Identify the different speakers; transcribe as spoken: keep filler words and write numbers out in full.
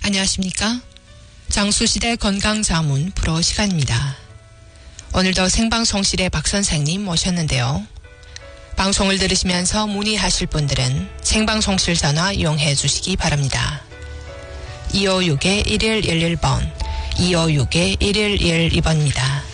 Speaker 1: 안녕하십니까? 장수시대 건강자문 프로 시간입니다. 오늘도 생방송실에 박 선생님 모셨는데요. 방송을 들으시면서 문의하실 분들은 생방송실 전화 이용해 주시기 바랍니다. 이오육 일일일일 번, 이오육 일일일이 번입니다.